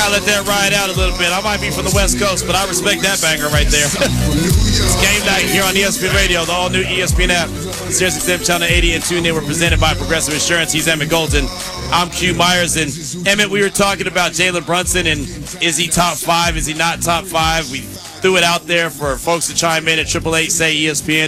gotta let that ride out a little bit. I might be from the West Coast, but I respect that banger right there. It's game night here on ESPN Radio, the all-new ESPN app, SiriusXM Channel 80 and TuneIn. We're presented by Progressive Insurance. He's Emmett Golden. I'm Q Myers. And Emmett, we were talking about Jalen Brunson and is he top 5? Is he not top 5? We threw it out there for folks to chime in at 888-SAY-ESPN,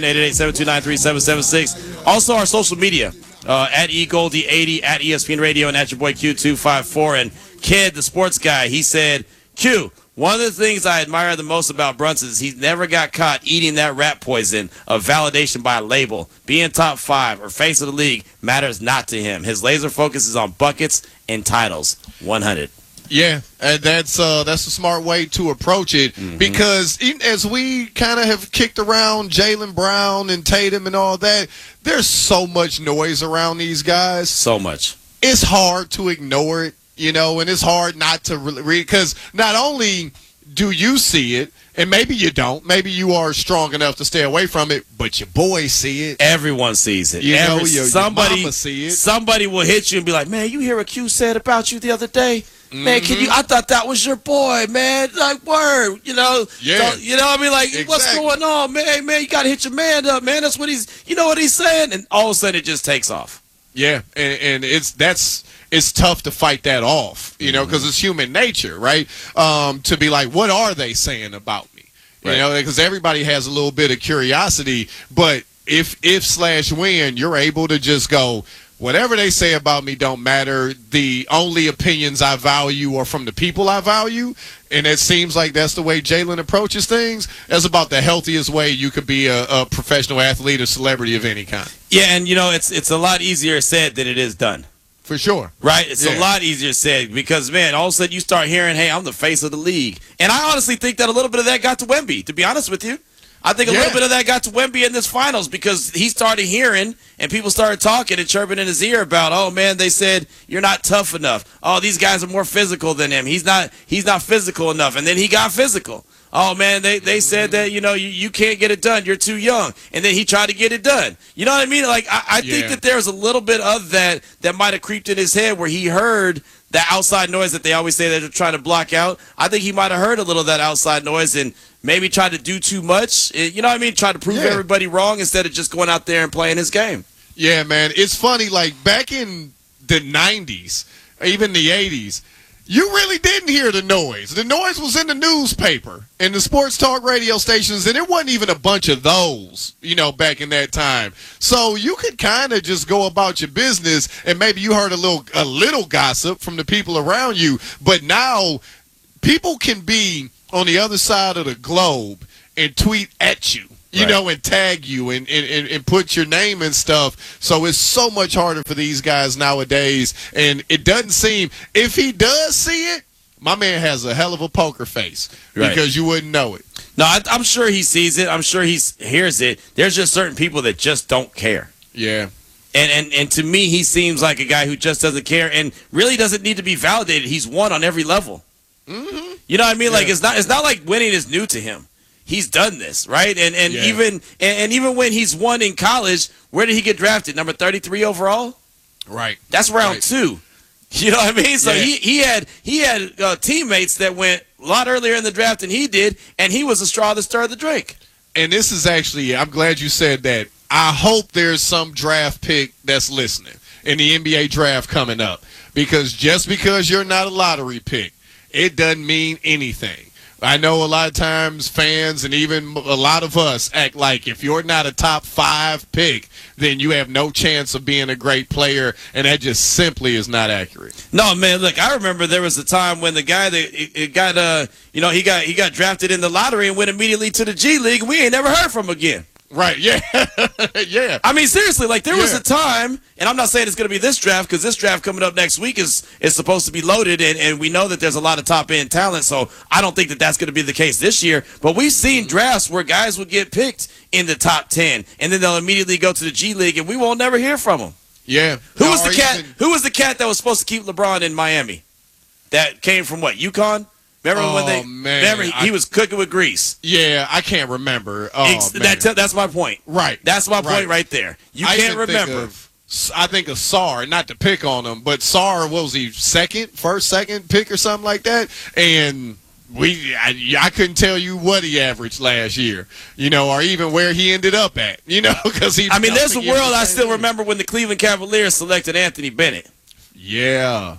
888-729-3776. Also, our social media, at eGoldie80, at ESPN Radio, and at your boy Q254. And Kid, the sports guy, he said, Q, one of the things I admire the most about Brunson is he's never got caught eating that rat poison of validation by a label. Being top 5 or face of the league matters not to him. His laser focus is on buckets and titles. 100. Yeah, and that's a smart way to approach it because as we kind of have kicked around Jaylen Brown and Tatum and all that, there's so much noise around these guys. So much. It's hard to ignore it, and it's hard not to read because not only do you see it, and maybe you don't, maybe you are strong enough to stay away from it, but your boys see it. Everyone sees it. Your mama see it. Somebody will hit you and be like, man, you hear what Q said about you the other day? Man, I thought that was your boy, man. Like, word, Yeah. So, I mean, like, Exactly. What's going on, man? Man, you got to hit your man up, man. That's what he's saying. And all of a sudden, it just takes off. Yeah, and it's tough to fight that off, because it's human nature, right? To be like, what are they saying about me? Right. Because everybody has a little bit of curiosity, but if/when you're able to just go, whatever they say about me don't matter. The only opinions I value are from the people I value, and it seems like that's the way Jalen approaches things. That's about the healthiest way you could be a professional athlete or celebrity of any kind. Yeah, and, it's a lot easier said than it is done. For sure. Right? It's a lot easier said because, man, all of a sudden you start hearing, hey, I'm the face of the league. And I honestly think that a little bit of that got to Wemby, to be honest with you. I think a little bit of that got to Wemby in this finals because he started hearing and people started talking and chirping in his ear about, oh, man, they said you're not tough enough. Oh, these guys are more physical than him. He's not physical enough. And then he got physical. Oh, man, they said that, you can't get it done. You're too young. And then he tried to get it done. You know what I mean? Like, I think that there's a little bit of that might have creeped in his head where he heard the outside noise that they always say that they're trying to block out. I think he might have heard a little of that outside noise and maybe tried to do too much. You know what I mean? Try to prove everybody wrong instead of just going out there and playing his game. Yeah, man. It's funny. Like, back in the 90s, even the 80s, you really didn't hear the noise. The noise was in the newspaper and the sports talk radio stations, and it wasn't even a bunch of those, back in that time. So you could kind of just go about your business, and maybe you heard a little gossip from the people around you. But now people can be on the other side of the globe and tweet at you. And tag you and put your name and stuff. So it's so much harder for these guys nowadays. And it doesn't seem, if he does see it, my man has a hell of a poker face because you wouldn't know it. No, I'm sure he sees it. I'm sure he hears it. There's just certain people that just don't care. Yeah. And to me, he seems like a guy who just doesn't care and really doesn't need to be validated. He's won on every level. Mm-hmm. You know what I mean? Yeah. Like, it's not like winning is new to him. He's done this, right? And even when he's won in college, where did he get drafted? Number 33 overall? Right. That's round 2. You know what I mean? So he had teammates that went a lot earlier in the draft than he did, and he was the straw that stirred the drink. And this is actually, I'm glad you said that. I hope there's some draft pick that's listening in the NBA draft coming up, because just because you're not a lottery pick, it doesn't mean anything. I know a lot of times fans and even a lot of us act like if you're not a top 5 pick, then you have no chance of being a great player, and that just simply is not accurate. No, man, look, I remember there was a time when the guy that he got drafted in the lottery and went immediately to the G League, and we ain't never heard from him again. Right, yeah. Yeah. I mean, seriously, like there was a time, and I'm not saying it's going to be this draft because this draft coming up next week is supposed to be loaded, and we know that there's a lot of top-end talent, so I don't think that that's going to be the case this year. But we've seen drafts where guys would get picked in the top 10, and then they'll immediately go to the G League, and we won't never hear from them. Yeah. Who was the cat that was supposed to keep LeBron in Miami? That came from what, UConn? Remember he was cooking with grease. Yeah, I can't remember. That's my point. Right. That's my point right there. You can't remember. I think of Sarr, not to pick on him, but Sarr, what was he, first, second pick or something like that? And I couldn't tell you what he averaged last year, or even where he ended up at, because he. I mean, there's a world I still remember when the Cleveland Cavaliers selected Anthony Bennett. Yeah,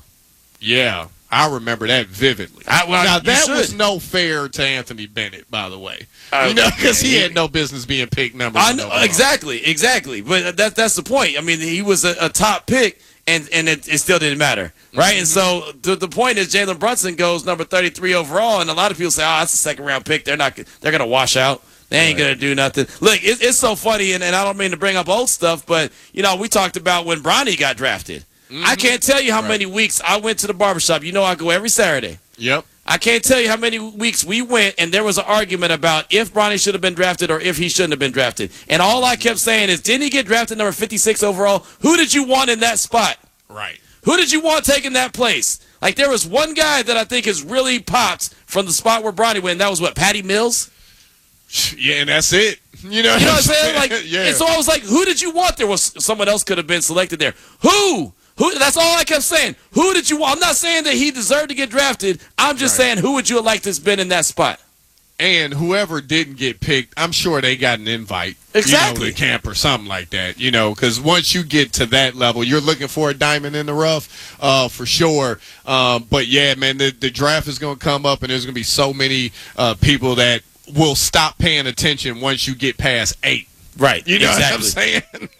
I remember that vividly. Now that was no fair to Anthony Bennett, by the way, because he had no business being picked number. I know, exactly. But that's the point. I mean, he was a top pick. And it still didn't matter, right? Mm-hmm. And so the point is Jalen Brunson goes number 33 overall, and a lot of people say, "Oh, that's a second-round pick. They're gonna wash out. They ain't gonna do nothing." Look, it's so funny, and I don't mean to bring up old stuff, but we talked about when Bronny got drafted. Mm-hmm. I can't tell you how many weeks I went to the barbershop. I go every Saturday. Yep. I can't tell you how many weeks we went, and there was an argument about if Bronny should have been drafted or if he shouldn't have been drafted. And all I kept saying is, didn't he get drafted number 56 overall? Who did you want in that spot? Right. Who did you want taking that place? Like, there was one guy that I think has really popped from the spot where Bronny went. That was what, Patty Mills? Yeah, and that's it. You know what I'm saying? Like, yeah. And so I was like, who did you want? There was someone else could have been selected there. Who? That's all I kept saying. Who did you want? I'm not saying that he deserved to get drafted. I'm just saying, who would you have liked to have been in that spot? And whoever didn't get picked, I'm sure they got an invite. Exactly. To camp or something like that, because once you get to that level, you're looking for a diamond in the rough, for sure. But yeah, man, the draft is going to come up, and there's going to be so many people that will stop paying attention once you get past 8. Right. You know what I'm saying?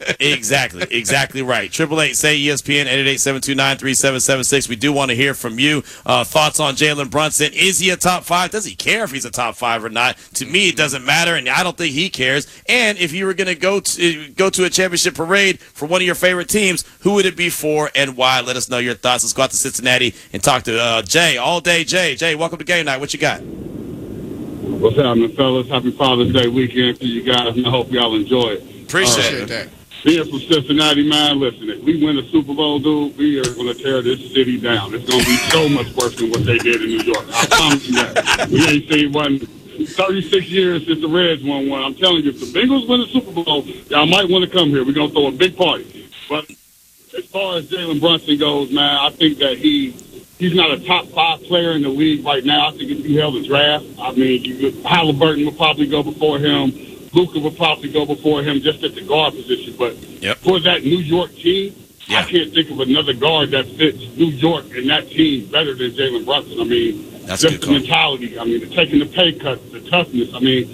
Exactly right. 888-SAY-ESPN, 888-729-3776. We do want to hear from you. Thoughts on Jalen Brunson. Is he a top 5? Does he care if he's a top 5 or not? To me, it doesn't matter, and I don't think he cares. And if you were going to go to a championship parade for one of your favorite teams, who would it be for and why? Let us know your thoughts. Let's go out to Cincinnati and talk to Jay all day. Jay, welcome to Game Night. What you got? What's happening, fellas? Happy Father's Day weekend to you guys, and I hope y'all enjoy it. Appreciate that. Being from Cincinnati, man, listen, if we win the Super Bowl, dude, we are going to tear this city down. It's going to be so much worse than what they did in New York. I promise you that. We ain't seen one 36 years since the Reds won one. I'm telling you, if the Bengals win the Super Bowl, y'all might want to come here. We're going to throw a big party. But as far as Jalen Brunson goes, man, I think that he's not a top 5 player in the league right now. I think if you held a draft, I mean, Halliburton would probably go before him. Luka would probably go before him just at the guard position. But for that New York team, I can't think of another guard that fits New York and that team better than Jalen Brunson. I mean, that's just the mentality. I mean, taking the pay cuts, the toughness. I mean,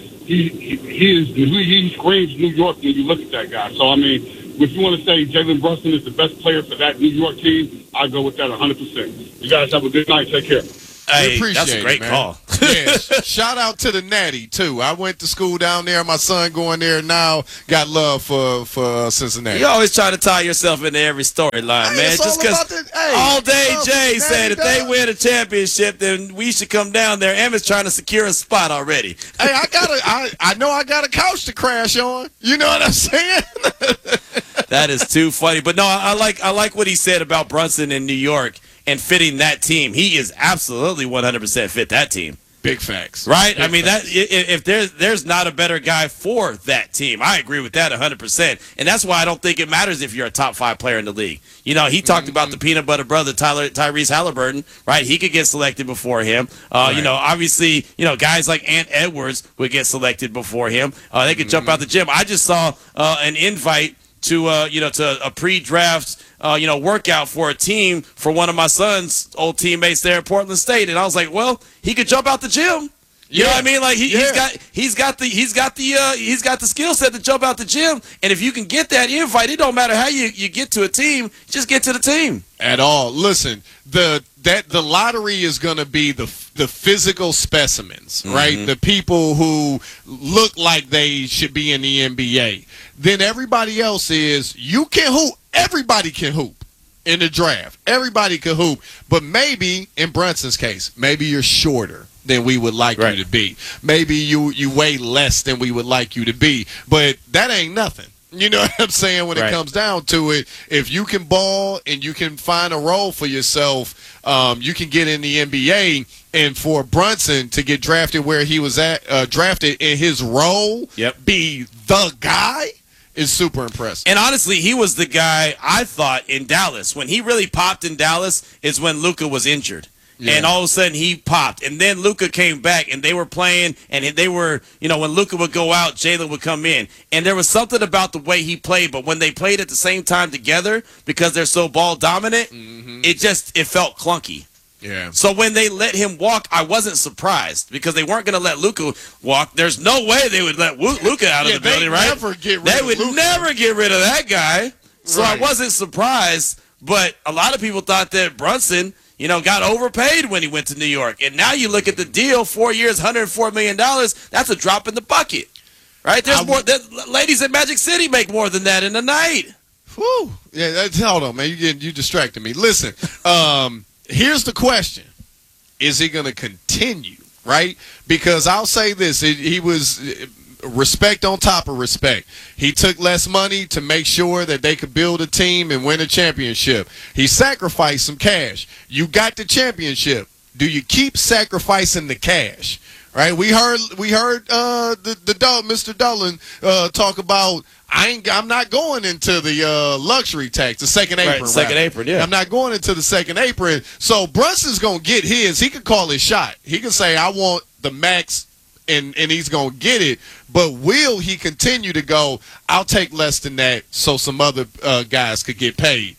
he screams New York when you look at that guy. So, I mean, if you want to say Jalen Brunson is the best player for that New York team, I go with that 100%. You guys have a good night. Take care. Hey, that's a great call. Yeah, shout out to the Natty, too. I went to school down there. My son going there now. Got love for Cincinnati. You always try to tie yourself into every storyline, man. Just because all day Jay said if they win a championship, then we should come down there. Emmett's trying to secure a spot already. Hey, I know I got a couch to crash on. You know what I'm saying? That is too funny. But no, I like what he said about Brunson in New York and fitting that team. He is absolutely 100% fit that team. Big facts. Right? I mean, that if there's not a better guy for that team. I agree with that 100%. And that's why I don't think it matters if you're a top 5 player in the league. He talked about the peanut butter brother, Tyrese Halliburton, right? He could get selected before him. Right. Obviously, guys like Ant Edwards would get selected before him. They could jump out the gym. I just saw an invite to a pre-draft workout for a team for one of my son's old teammates there at Portland State, and I was like, well, he could jump out the gym. You know what I mean? Like he's got the skill set to jump out the gym, and if you can get that invite, it don't matter how you get to a team, just get to the team. At all. Listen, the lottery is going to be the physical specimens, right? The people who look like they should be in the NBA. Then everybody else is, you can hoop. Everybody can hoop in the draft. Everybody can hoop. But maybe, in Brunson's case, maybe you're shorter than we would like you to be. Maybe you weigh less than we would like you to be. But that ain't nothing. You know what I'm saying? When it comes down to it, if you can ball and you can find a role for yourself, you can get in the NBA. And for Brunson to get drafted where he was drafted in his role, be the guy, is super impressive. And honestly, he was the guy I thought in Dallas. When he really popped in Dallas is when Luka was injured. Yeah. And all of a sudden he popped. And then Luka came back and they were playing and they were, when Luka would go out, Jalen would come in. And there was something about the way he played, but when they played at the same time together, because they're so ball dominant, it felt clunky. Yeah. So when they let him walk, I wasn't surprised because they weren't going to let Luka walk. There's no way they would let Luka out of the building, right? They would never get rid of that guy. So I wasn't surprised, but a lot of people thought that Brunson, got overpaid when he went to New York. And now you look at the deal, 4 years, $104 million, that's a drop in the bucket, right? There's more. Ladies at Magic City make more than that in a night. Whew. Yeah, hold on, man. You distracted me. Listen, here's the question. Is he going to continue, right? Because I'll say this. He was respect on top of respect. He took less money to make sure that they could build a team and win a championship. He sacrificed some cash. You got the championship. Do you keep sacrificing the cash? Right? We heard the dog, Mr. Dolan, talk about I'm not going into the luxury tax, the second apron. Right, second apron, yeah. I'm not going into the second apron. So Brunson's gonna get his. He can call his shot. He can say I want the max, and he's gonna get it. But will he continue to go, I'll take less than that so some other guys could get paid?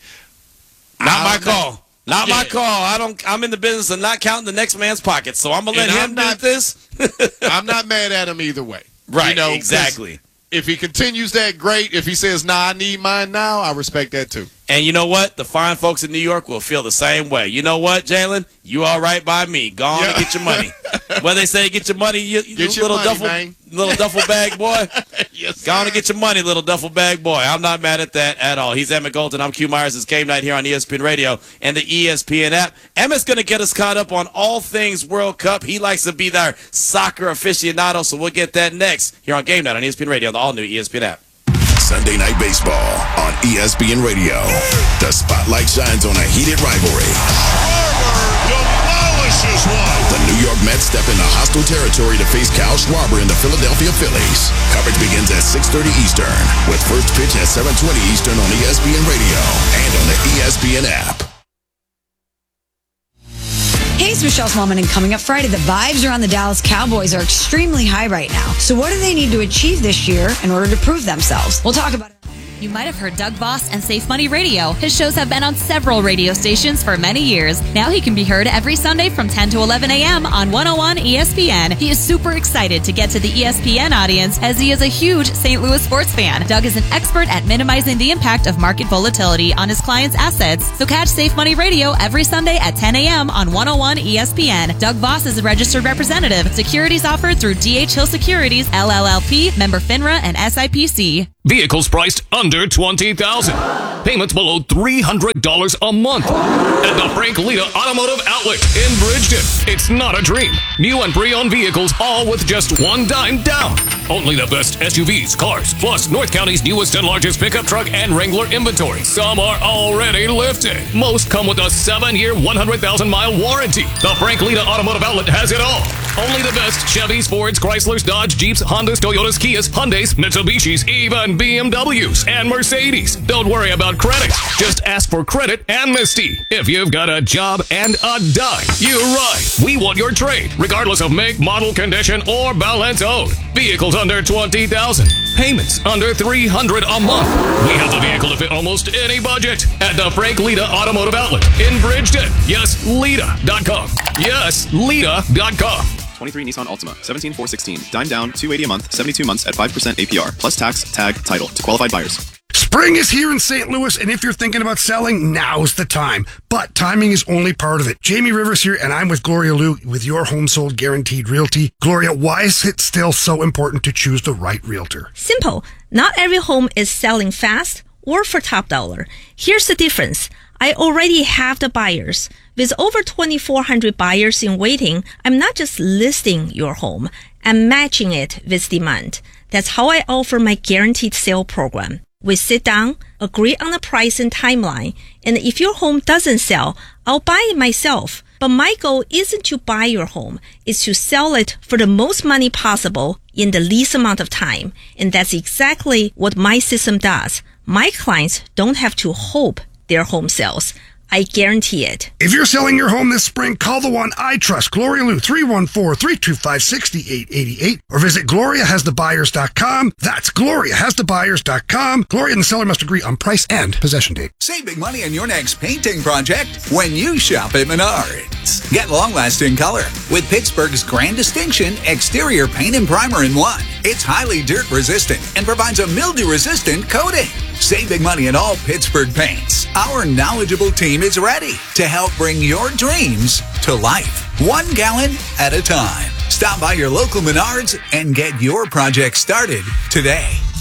Not my call. Not my call. I'm in the business of not counting the next man's pockets, so I'm gonna let him do this. I'm not mad at him either way. Right, exactly. If he continues that, great. If he says, nah, I need mine now, I respect that too. And you know what? The fine folks in New York will feel the same way. You know what, Jalen? You all right by me. Go on and get your money. When they say get your money, you get your little money, little duffel bag boy. Yes, go on and get your money, little duffel bag boy. I'm not mad at that at all. He's Emmett Golden. I'm Q Myers. It's Game Night here on ESPN Radio and the ESPN app. Emmett's going to get us caught up on all things World Cup. He likes to be their soccer aficionado, so we'll get that next here on Game Night on ESPN Radio, the all-new ESPN app. Sunday Night Baseball on ESPN Radio. The spotlight shines on a heated rivalry. Schwarber demolishes one. The New York Mets step into hostile territory to face Kyle Schwarber and the Philadelphia Phillies. Coverage begins at 6:30 Eastern with first pitch at 7:20 Eastern on ESPN Radio and on the ESPN app. Hey, it's Michelle Smallman, and coming up Friday, the vibes around the Dallas Cowboys are extremely high right now. So what do they need to achieve this year in order to prove themselves? We'll talk about it. You might have heard Doug Voss and Safe Money Radio. His shows have been on several radio stations for many years. Now he can be heard every Sunday from 10 to 11 a.m. on 101 ESPN. He is super excited to get to the ESPN audience as he is a huge St. Louis sports fan. Doug is an expert at minimizing the impact of market volatility on his clients' assets. So catch Safe Money Radio every Sunday at 10 a.m. on 101 ESPN. Doug Voss is a registered representative. Securities offered through D.H. Hill Securities, LLLP, member FINRA, and SIPC. Vehicles priced under $20,000. Payments below $300 a month. At the Frank Lita Automotive Outlet in Bridgeton. It's not a dream. New and pre-owned vehicles, all with just $1 down. Only the best SUVs, cars, plus North County's newest and largest pickup truck and Wrangler inventory. Some are already lifted. Most come with a 7-year, 100,000-mile warranty. The Frank Lita Automotive Outlet has it all. Only the best Chevys, Fords, Chryslers, Dodge, Jeeps, Hondas, Toyotas, Kias, Hyundais, Mitsubishis, even BMWs and Mercedes. Don't worry about credit. Just ask for credit amnesty. If you've got a job and a dime, you're right. We want your trade, regardless of make, model, condition, or balance owed. Vehicles under $20,000. Payments under $300 a month. We have the vehicle to fit almost any budget at the Frank Lita Automotive Outlet in Bridgeton. Yes, Lita.com. Yes, Lita.com. 23 Nissan Altima, 17,416. Dime down, $280 a month, 72 months at 5% APR, plus tax, tag, title to qualified buyers. Spring is here in St. Louis, and if you're thinking about selling, now's the time. But timing is only part of it. Jamie Rivers here, and I'm with Gloria Liu with your Home Sold Guaranteed Realty. Gloria, why is it still so important to choose the right realtor? Simple. Not every home is selling fast or for top dollar. Here's the difference. I already have the buyers. With over 2,400 buyers in waiting, I'm not just listing your home. I'm matching it with demand. That's how I offer my guaranteed sale program. We sit down, agree on the price and timeline, and if your home doesn't sell, I'll buy it myself. But my goal isn't to buy your home, it's to sell it for the most money possible in the least amount of time. And that's exactly what my system does. My clients don't have to hope their home sells. I guarantee it. If you're selling your home this spring, call the one I trust, Gloria Lou, 314-325-6888, or visit GloriaHasTheBuyers.com. That's GloriaHasTheBuyers.com. Gloria and the seller must agree on price and possession date. Save big money on your next painting project when you shop at Menards. Get long-lasting color with Pittsburgh's Grand Distinction Exterior Paint and Primer in one. It's highly dirt-resistant and provides a mildew-resistant coating. Save big money on all Pittsburgh paints. Our knowledgeable team is ready to help bring your dreams to life, 1 gallon at a time. Stop by your local Menards and get your project started today.